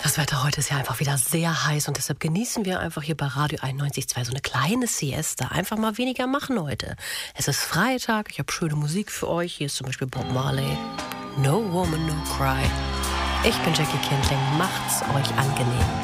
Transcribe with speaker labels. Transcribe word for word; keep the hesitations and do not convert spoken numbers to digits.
Speaker 1: Das Wetter heute ist ja einfach wieder sehr heiß und deshalb genießen wir einfach hier bei Radio einundneunzig Komma zwei so eine kleine Siesta. Einfach mal weniger machen heute. Es ist Freitag, ich habe schöne Musik für euch. Hier ist zum Beispiel Bob Marley. No Woman, No Cry. Ich bin Jackie Kindling, macht's euch angenehm.